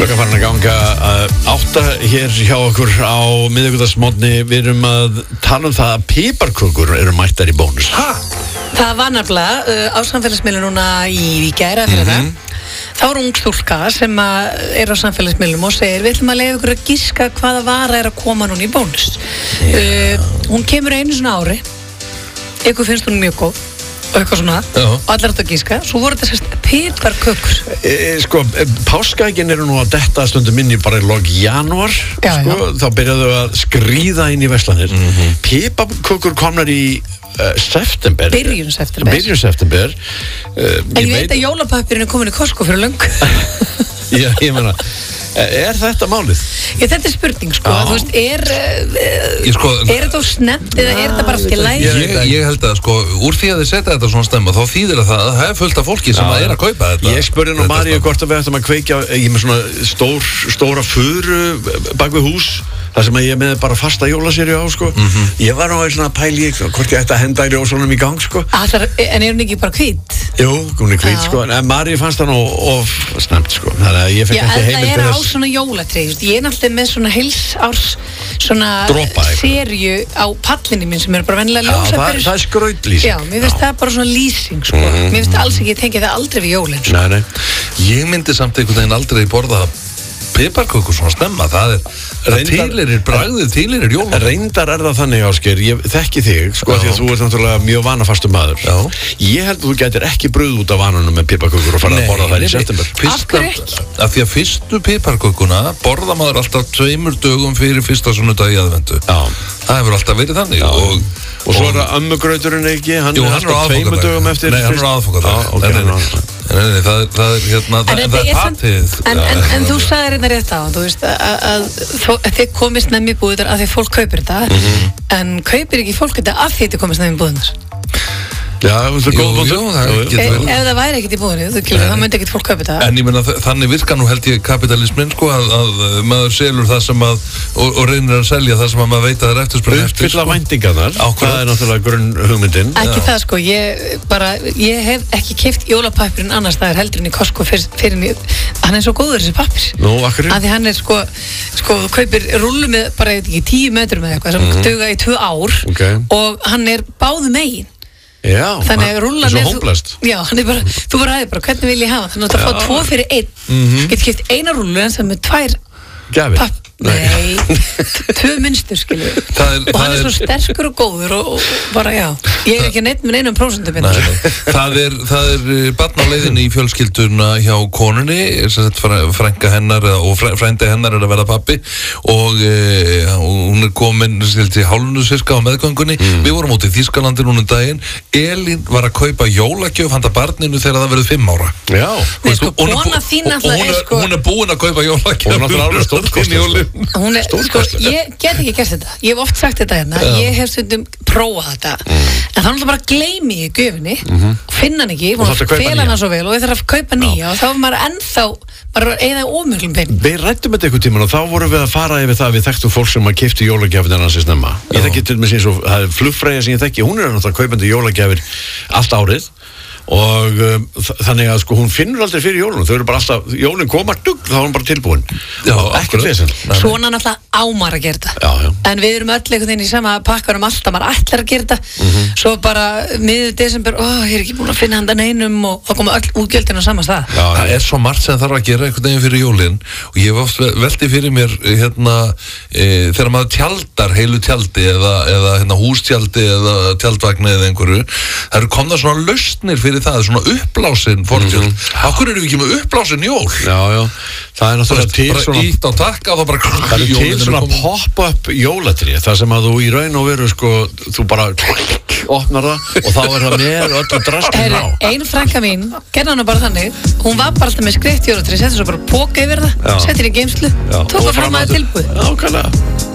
Klukkan farin að ganga 8 hér hjá okkur á miðvikudagsmorgni. Við erum að tala um það að piparkökur eru mættar í bónus. Það var nefnilega á samfélagsmiðlum núna í gær eða fyrir það. Þá er ung stúlka sem er á samfélagsmiðlum og segir við ætlum að leyfa ykkur að giska hvaða vara er að koma núna í bónus. Hún kemur einu svona ári, ykkur finnst hún mjög góð og eitthvað svona, og allar átt að gíska. Svo voru þetta sérst piparkökur. Sko, páskaeggin eru nú að detta stundum inn í bara í lok janúar, sko, þá byrjaðu að skríða inn í verslanir. Piparkökur komnar í september. Byrjun september. En ég veit að jólapappirinn er komin í Costco fyrir löngu. Já, ég meina, er þetta málið? Já, þetta er spurning, sko. Þú veist, er þetta of snemmt eða er þetta bara allt í lagi? Ég held að, sko, úr því að þið setja þetta svona snemma, þá þýðir það að það er fullt af fólki sem er að kaupa þetta. Ég spurði nú Maríu hvort að við ættum að kveikja með svona stóra furu bak við hús. Það sem að ég með bara fasta jólaserju á, sko. Ég var nú að svona pæli hvort ég ætti að henda í ljósunum í gang, sko. En er hún ekki bara hvít? Jú, hún er hvít, sko. En Maríu fannst það nú of snemmt, sko. Þannig að ég fekk ekki heimild til þess. Já, það er á svona jólatrið. Ég er náttúrulega með svona heilsárs svona serju á pallinni minn sem er bara vennilega ljósaperur. Já, það er skrautlýsing. Já, mér finnst það bara svona lýsing, sko. Mér finnst alls ekki, ég tengi það aldrei við jólin, sko. Nei. Ég myndi samt einhvern veginn aldrei borða piparkökur svona snemma. Það tilheyrir bragðið, tilheyrir jóla. Reyndar er það þannig, Ásgeir, ég þekki þig, sko, því að þú ert náttúrulega mjög vanafastur maður. Ég held að þú gætir ekki brugð út af vananum með piparkökur og fara að borða þær í september. Af hverju ekki? Af því að fyrstu piparkökuna borða maður alltaf 2 dögum fyrir fyrsta sunnudag í aðventu. Það hefur alltaf verið þannig. Og svo er það ömmugrauturinn ekki, hann er alltaf 2 dögum eftir. Nei, hann er aðfangadag. Nei, það er hérna, það er patið. En þú sagði hérna rétt á, þú veist, að þið komist nefn í búðar að því fólk kaupir þetta, en kaupir ekki fólk þetta af því þið komist nefn í búðunar? Já, það er góð búið. Ef það væri ekkert í búðinu, þá myndi ekkert fólk kaupa þetta. En ég meina, þannig virkar nú held ég kapitalismin, sko, að maður selur það sem og reynir að selja það sem að maður veit að það er eftirspurn eftir. Uppfylla væntingarnar, það er náttúrulega grunnhugmyndin. Ekki það, sko, ég hef ekki keypt jólapappirinn annars staðar heldur en í Costco fyrir hann er svo góður þessi pappir. Nú, akkur? Af því hann er, sko, þú kaupir rullu með bara, ég veit ekki, 10 metrum eða eitthvað sem duga í 2 ár og hann er báðum megin. Já, þannig að rúllan er hómblast. Já, hann er bara, þú bara aðeins bara, hvernig vil ég hafa? Þannig að það fá 2 fyrir 1. Getur keypt eina rúllu en það með 2 gjafir. Nei, 2 mynstur, skilur. Og hann er svo sterkur og góður og bara, já. Ég er ekki neitt með 1% minna. Það er barn á leiðinni í fjölskylduna hjá konunni, frænka hennar og frændi hennar er að verða pappi og hún er komin til hálfunu sirka á meðgöngunni. Við vorum út í Þýskalandi núna daginn. Elín var að kaupa jólagjöf handa barninu þegar það verður 5 ára. Já. Hún er búin að kaupa jólagjöf. Hún er náttúrulega stórkostleg. Ég get ekki gert þetta. Ég hef oft sagt þetta hérna. Ég hef stundum prófað þetta. En þá náttúrulega bara gleymi ég gjöfinni, finna hann ekki, fela hann svo vel og ég þarf að kaupa nýja og þá var maður ennþá bara eða ómjöglum pening. Við rættum þetta einhvern tímann og þá vorum við að fara yfir það að við þekktum fólk sem að keypti jólagjafir en hansi snemma. Ég þekki til með síðan svo, það er Flugfreyja sem ég þekki, hún er náttúrulega kaupandi jólagjafir allt árið. Og þannig að sko hún finnur aldrei fyrir jólunum, þau eru bara alltaf, jólun koma þá er hún bara tilbúin. Ekkert vesen. Svona náttúrulega ámar að gera þetta. En við erum öll einhvern veginn í sama pakkarum alltaf, maður ætlar að gera þetta. Svo bara miður desember, ég er ekki búin að finna handan einum og þá koma öll útgjöldin á sama stað. Það er svo margt sem þarf að gera einhvern veginn fyrir jólin og ég hef oft veltið fyrir mér þegar maður tjaldar heilu tjaldi eða hústjaldi eða tjaldvagni eða einhverju, það eru komna svona lausnir fyrir það, svona uppblásin fortjöld. Akkur eru við ekki með uppblásin jól? Já. Það er náttúrulega til svona... Bara ítt á takka og þá bara... Það er til svona pop-up jólatrí, það sem að þú í raun og veru, sko, þú bara opnar það og þá er það með öllu draskin á. Ein frænka mín, gerði hana bara þannig, hún var bara alltaf með skreytt jólatrí, setti svo bara póka yfir það, setti í geymslu, tók það fram að tilbúið. Nákvæmlega.